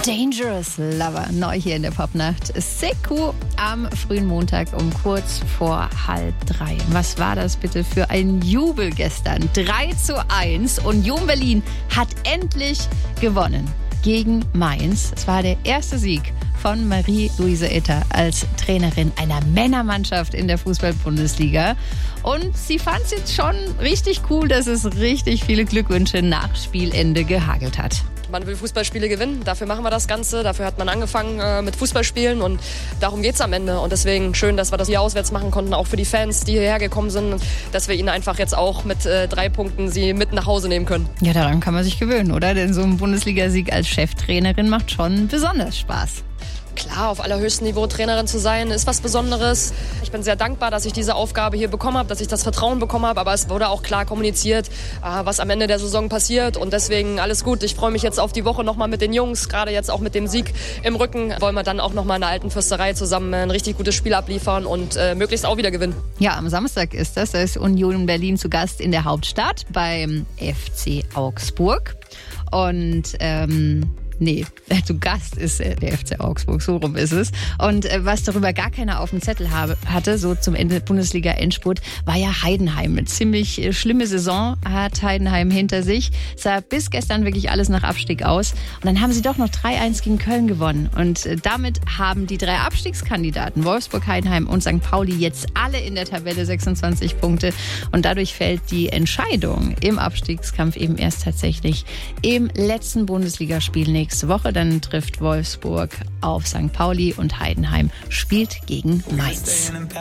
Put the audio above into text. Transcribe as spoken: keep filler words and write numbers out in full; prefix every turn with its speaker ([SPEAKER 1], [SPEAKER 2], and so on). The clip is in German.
[SPEAKER 1] Dangerous Lover, neu hier in der Popnacht. Sekou am frühen Montag um kurz vor halb drei. Was war das bitte für ein Jubel gestern? drei zu eins. Union Berlin hat endlich gewonnen gegen Mainz. Es war der erste Sieg von Marie-Louise Itter als Trainerin einer Männermannschaft in der Fußball-Bundesliga. Und sie fand es jetzt schon richtig cool, dass es richtig viele Glückwünsche nach Spielende gehagelt hat.
[SPEAKER 2] Man will Fußballspiele gewinnen, dafür machen wir das Ganze, dafür hat man angefangen äh, mit Fußballspielen und darum geht's am Ende. Und deswegen schön, dass wir das hier auswärts machen konnten, auch für die Fans, die hierher gekommen sind, dass wir ihnen einfach jetzt auch mit äh, drei Punkten sie mit nach Hause nehmen können.
[SPEAKER 1] Ja, daran kann man sich gewöhnen, oder? Denn so ein Bundesligasieg als Cheftrainerin macht schon besonders Spaß.
[SPEAKER 2] Klar, auf allerhöchstem Niveau Trainerin zu sein, ist was Besonderes. Ich bin sehr dankbar, dass ich diese Aufgabe hier bekommen habe, dass ich das Vertrauen bekommen habe. Aber es wurde auch klar kommuniziert, was am Ende der Saison passiert. Und deswegen alles gut. Ich freue mich jetzt auf die Woche nochmal mit den Jungs. Gerade jetzt auch mit dem Sieg im Rücken wollen wir dann auch nochmal in der alten Fürsterei zusammen ein richtig gutes Spiel abliefern und äh, möglichst auch wieder gewinnen.
[SPEAKER 1] Ja, am Samstag ist das. Da ist Union Berlin zu Gast in der Hauptstadt beim F C Augsburg. Und ähm... Nee, zu Gast ist der F C Augsburg, so rum ist es. Und äh, was darüber gar keiner auf dem Zettel habe, hatte, so zum Ende Bundesliga-Endspurt, war ja Heidenheim. Eine ziemlich äh, schlimme Saison hat Heidenheim hinter sich. Sah bis gestern wirklich alles nach Abstieg aus. Und dann haben sie doch noch drei eins gegen Köln gewonnen. Und äh, damit haben die drei Abstiegskandidaten, Wolfsburg, Heidenheim und Sankt Pauli, jetzt alle in der Tabelle sechsundzwanzig Punkte. Und dadurch fällt die Entscheidung im Abstiegskampf eben erst tatsächlich im letzten Bundesligaspiel nächste Nächste Woche. Dann trifft Wolfsburg auf Sankt Pauli und Heidenheim spielt gegen Mainz.